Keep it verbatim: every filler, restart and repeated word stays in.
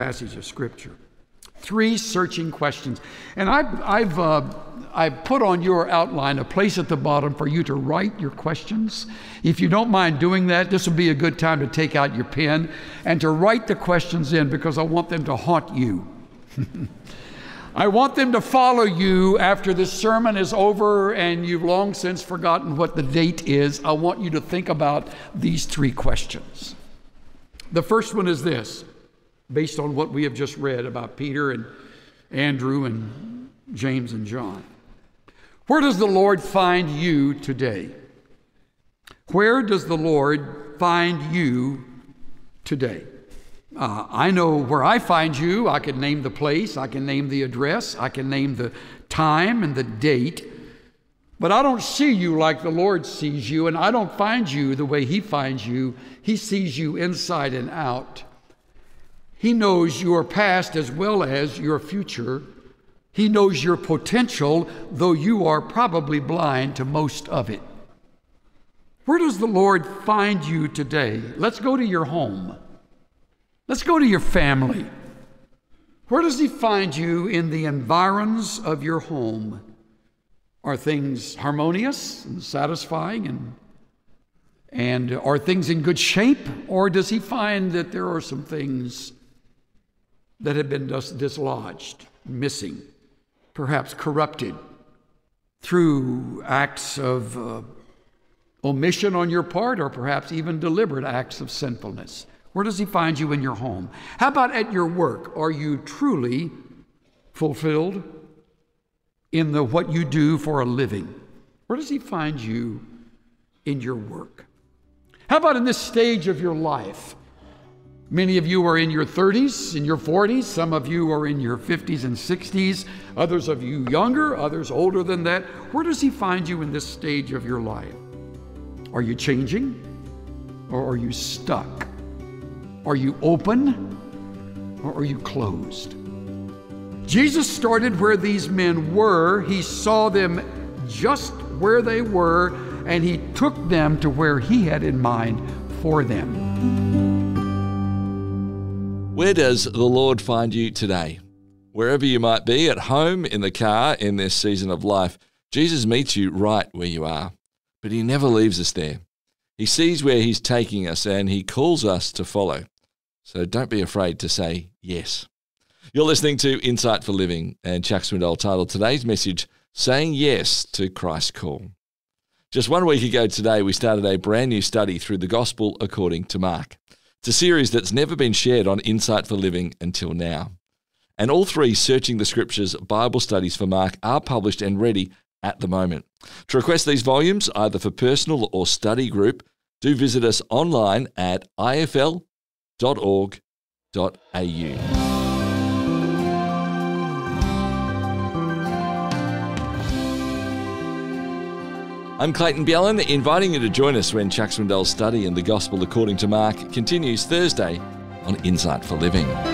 Passage of Scripture. Three searching questions. And I've, I've, uh, I've put on your outline a place at the bottom for you to write your questions. If you don't mind doing that, this will be a good time to take out your pen and to write the questions in, because I want them to haunt you. I want them to follow you after this sermon is over and you've long since forgotten what the date is. I want you to think about these three questions. The first one is this, based on what we have just read about Peter and Andrew and James and John. Where does the Lord find you today? Where does the Lord find you today? Uh, I know where I find you. I can name the place, I can name the address, I can name the time and the date, but I don't see you like the Lord sees you, and I don't find you the way He finds you. He sees you inside and out. He knows your past as well as your future. He knows your potential, though you are probably blind to most of it. Where does the Lord find you today? Let's go to your home. Let's go to your family. Where does He find you in the environs of your home? Are things harmonious and satisfying, and, and are things in good shape? Or does He find that there are some things that have been dis- dislodged, missing, perhaps corrupted through acts of uh, omission on your part, or perhaps even deliberate acts of sinfulness? Where does He find you in your home? How about at your work? Are you truly fulfilled in the what you do for a living? Where does He find you in your work? How about in this stage of your life? Many of you are in your thirties, in your forties. Some of you are in your fifties and sixties. Others of you younger, others older than that. Where does He find you in this stage of your life? Are you changing, or are you stuck? Are you open, or are you closed? Jesus started where these men were. He saw them just where they were, and He took them to where He had in mind for them. Where does the Lord find you today? Wherever you might be, at home, in the car, in this season of life, Jesus meets you right where you are. But He never leaves us there. He sees where He's taking us, and He calls us to follow. So don't be afraid to say yes. You're listening to Insight for Living, and Chuck Swindoll titled today's message, Saying Yes to Christ's Call. Just one week ago today, we started a brand new study through the Gospel according to Mark. It's a series that's never been shared on Insight for Living until now. And all three Searching the Scriptures Bible studies for Mark are published and ready at the moment. To request these volumes, either for personal or study group, do visit us online at I F L dot org dot A U. I'm Clayton Bjellan, inviting you to join us when Chuck Swindoll's study in the Gospel according to Mark continues Thursday on Insight for Living.